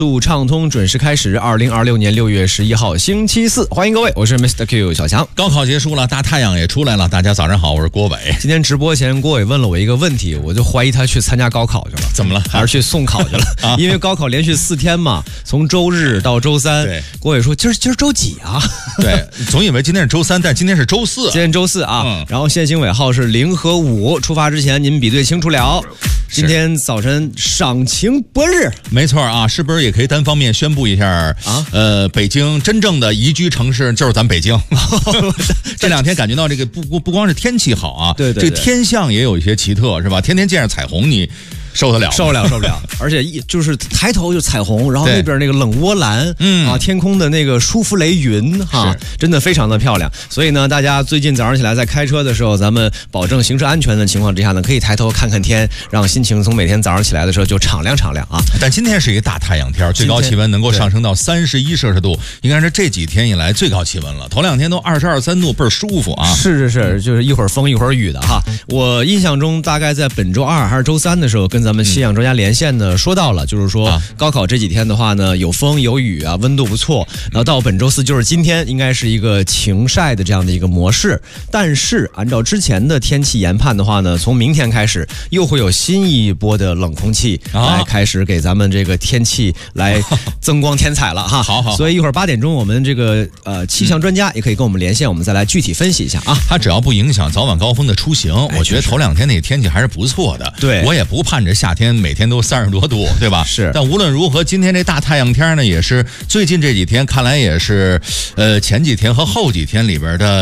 路畅通准时开始，2026年6月11号星期四，欢迎各位，我是 Mr. Q 小强。 高考结束了，大太阳也出来了，大家早上好，我是郭伟。 今天直播前，郭伟问了我一个问题，我就怀疑他去参加高考去了。 怎么了？ 还是去送考去了？因为高考连续4天嘛，从周日到周三。 对， 郭伟说今儿周几啊？ 对，总以为今天是周三，但今天是周四。 今天周四啊。然后限行尾号是0和5，出发之前您比对清楚了。今天早晨赏晴博日， 没错啊，是不是也可以单方面宣布一下啊？北京真正的宜居城市就是咱北京。这2天感觉到这个不光是天气好啊， 对， 这个天象也有一些奇特，是吧？天天见着彩虹，你受得了？ 受不了！而且就是抬头就彩虹，然后那边那个冷窝蓝，天空的那个舒芙蕾云，真的非常的漂亮。所以呢，大家最近早上起来在开车的时候，咱们保证行车安全的情况之下呢，可以抬头看看天，让心情从每天早上起来的时候就敞亮啊。 但今天是一个大太阳天，最高气温能够上升到31摄氏度，应该是这几天以来最高气温了。头2天都22、23度，倍儿舒服啊！ 是，就是一会儿风一会儿雨的哈。我印象中大概在本周2还是周3的时候，跟咱们信仰专家连线呢，说到了，就是说高考这几天的话呢，有风有雨啊，温度不错。然后到本周4，就是今天，应该是一个晴晒的这样的一个模式。但是按照之前的天气研判的话呢，从明天开始又会有新一波的冷空气来开始给咱们这个天气来增光添彩了哈。 好， 所以一会儿8点钟，我们这个气象专家也可以跟我们连线，我们再来具体分析一下啊。 它只要不影响早晚高峰的出行，我觉得头2天那个天气还是不错的。 对， 我也不盼着夏天每天都30多度，对吧？ 是。 但无论如何，今天这大太阳天呢，也是最近这几天看来也是前几天和后几天里边的